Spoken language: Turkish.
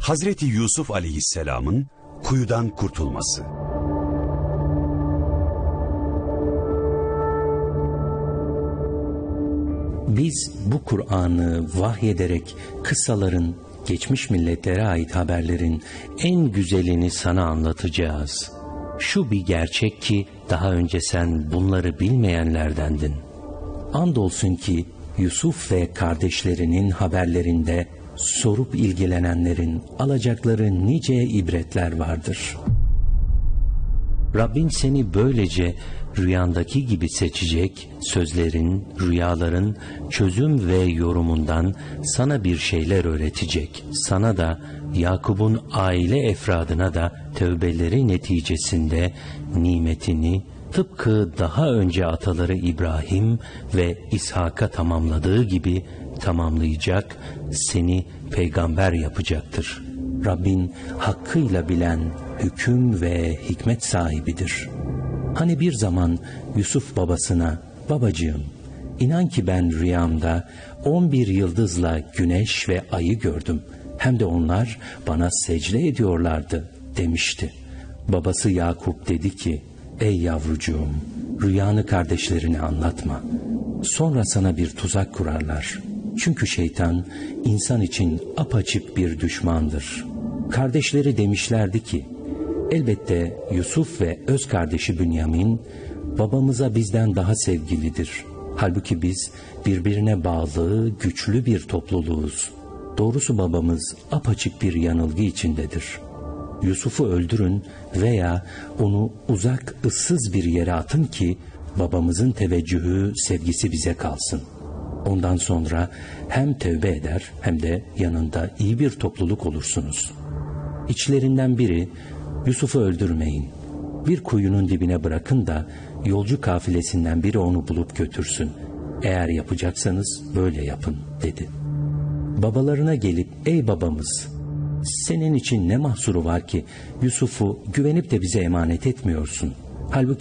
Hazreti Yusuf Aleyhisselam'ın kuyudan kurtulması. Biz bu Kur'an'ı vahyederek kıssaların, geçmiş milletlere ait haberlerin en güzelini sana anlatacağız. Şu bir gerçek ki daha önce sen bunları bilmeyenlerdendin. Andolsun ki Yusuf ve kardeşlerinin haberlerinde sorup ilgilenenlerin alacakları nice ibretler vardır. Rabbin seni böylece rüyandaki gibi seçecek, sözlerin, rüyaların çözüm ve yorumundan sana bir şeyler öğretecek. Sana da Yakup'un aile efradına da tövbeleri neticesinde nimetini tıpkı daha önce ataları İbrahim ve İshak'a tamamladığı gibi tamamlayacak, seni peygamber yapacaktır. Rabbin hakkıyla bilen, hüküm ve hikmet sahibidir. Hani bir zaman Yusuf babasına, babacığım, inan ki ben rüyamda 11 yıldızla güneş ve ayı gördüm. Hem de onlar bana secde ediyorlardı demişti. Babası Yakup dedi ki, ey yavrucuğum, rüyanı kardeşlerine anlatma. Sonra sana bir tuzak kurarlar. Çünkü şeytan insan için apaçık bir düşmandır. Kardeşleri demişlerdi ki, elbette Yusuf ve öz kardeşi Bünyamin babamıza bizden daha sevgilidir. Halbuki biz birbirine bağlı, güçlü bir topluluğuz. Doğrusu babamız apaçık bir yanılgı içindedir. Yusuf'u öldürün veya onu uzak, ıssız bir yere atın ki babamızın teveccühü, sevgisi bize kalsın. Ondan sonra hem tövbe eder hem de yanında iyi bir topluluk olursunuz. İçlerinden biri, Yusuf'u öldürmeyin, bir kuyunun dibine bırakın da yolcu kafilesinden biri onu bulup götürsün. Eğer yapacaksanız böyle yapın dedi. Babalarına gelip, ey babamız, senin için ne mahsuru var ki Yusuf'u güvenip de bize emanet etmiyorsun? Halbuki